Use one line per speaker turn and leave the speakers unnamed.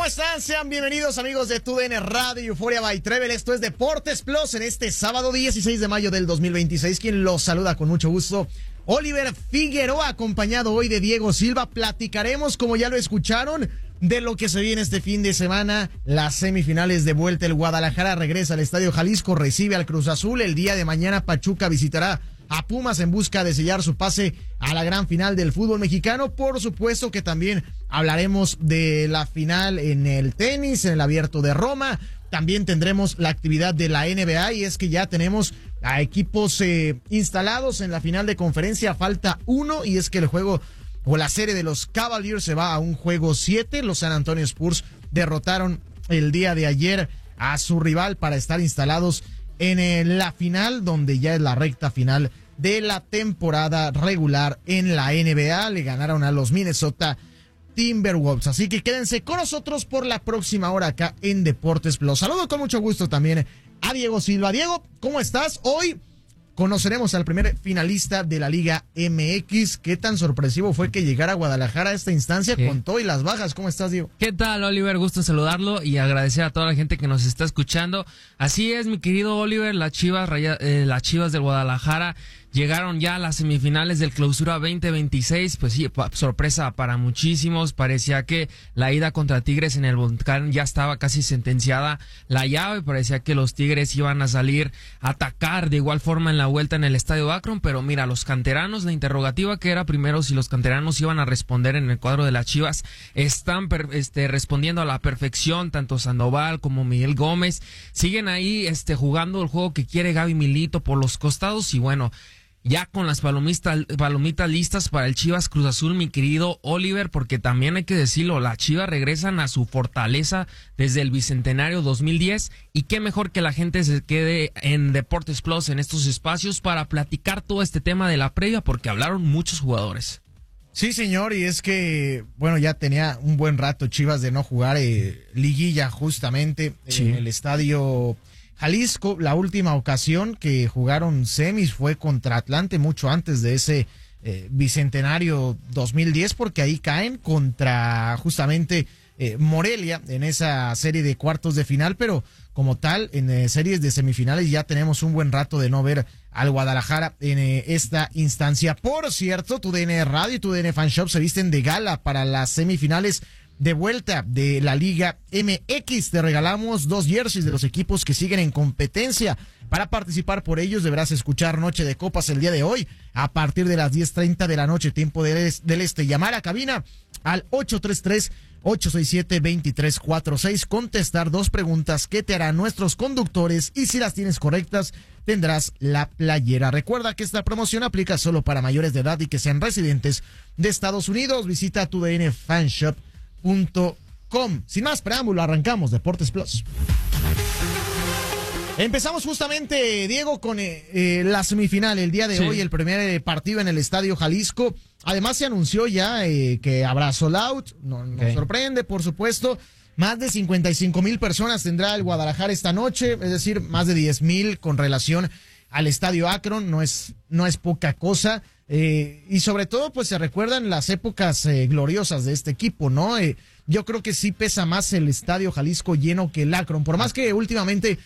están? Sean bienvenidos, amigos de TUDN Radio y Euforia by Trevel. Esto es Deportes Plus en este sábado 16 de mayo del 2026. Quien los saluda con mucho gusto, Oliver Figueroa, acompañado hoy de Diego Silva. Platicaremos, como ya lo escucharon, de lo que se viene este fin de semana. Las semifinales de vuelta. El Guadalajara regresa al Estadio Jalisco, recibe al Cruz Azul. El día de mañana Pachuca visitará a Pumas en busca de sellar su pase a la gran final del fútbol mexicano. Por supuesto que también hablaremos de la final en el tenis, en el Abierto de Roma. También tendremos la actividad de la NBA, y es que ya tenemos a equipos instalados en la final de conferencia. Falta uno, y es que el juego o la serie de los Cavaliers se va a un juego 7. Los San Antonio Spurs derrotaron el día de ayer a su rival para estar instalados en la final, donde ya es la recta final de la temporada regular en la NBA. Le ganaron a los Minnesota Timberwolves. Así que quédense con nosotros por la próxima hora acá en Deportes Plus. Saludo con mucho gusto también a Diego Silva. Diego, ¿cómo estás? Hoy conoceremos al primer finalista de la Liga MX. ¿Qué tan sorpresivo fue que llegara a Guadalajara a esta instancia con todo y las bajas? ¿Cómo estás, Diego?
¿Qué tal, Oliver? Gusto en saludarlo y agradecer a toda la gente que nos está escuchando. Así es, mi querido Oliver, las Chivas del Guadalajara llegaron ya a las semifinales del Clausura 2026, pues sí, sorpresa para muchísimos. Parecía que la ida contra Tigres en el Volcán ya estaba casi sentenciada la llave, parecía que los Tigres iban a salir a atacar de igual forma en la vuelta en el Estadio Akron, pero mira, los canteranos, la interrogativa que era primero si los canteranos iban a responder en el cuadro de las Chivas, están respondiendo a la perfección. Tanto Sandoval como Miguel Gómez siguen ahí jugando el juego que quiere Gaby Milito por los costados, y bueno, ya con las palomitas listas para el Chivas Cruz Azul, mi querido Oliver, porque también hay que decirlo, las Chivas regresan a su fortaleza desde el Bicentenario 2010, y qué mejor que la gente se quede en Deportes Plus, en estos espacios, para platicar todo este tema de la previa, porque hablaron muchos jugadores.
Sí, señor, y es que, bueno, ya tenía un buen rato Chivas de no jugar liguilla justamente en el Estadio Jalisco. La última ocasión que jugaron semis fue contra Atlante, mucho antes de ese Bicentenario 2010, porque ahí caen contra justamente Morelia en esa serie de cuartos de final, pero como tal, en series de semifinales ya tenemos un buen rato de no ver al Guadalajara en esta instancia. Por cierto, TUDN Radio y TUDN Fan Shop se visten de gala para las semifinales de vuelta de la Liga MX. Te regalamos 2 jerseys de los equipos que siguen en competencia. Para participar por ellos deberás escuchar Noche de Copas el día de hoy a partir de las 10:30 de la noche, tiempo del este. Llamar a cabina al 833-867-2346. Contestar 2 preguntas que te harán nuestros conductores, y si las tienes correctas tendrás la playera. Recuerda que esta promoción aplica solo para mayores de edad y que sean residentes de Estados Unidos. Visita TUDNFanshop.com. Sin más preámbulo, arrancamos Deportes Plus. Empezamos justamente, Diego, con la semifinal. El día de hoy, el primer partido en el Estadio Jalisco. Además se anunció ya que habrá sold out. Nos sorprende, por supuesto. Más de 55,000 personas tendrá el Guadalajara esta noche, es decir, más de 10,000 con relación al Estadio Akron. No es poca cosa. Y sobre todo, pues se recuerdan las épocas gloriosas de este equipo, ¿no? Yo creo que sí pesa más el Estadio Jalisco lleno que el Akron, por más que últimamente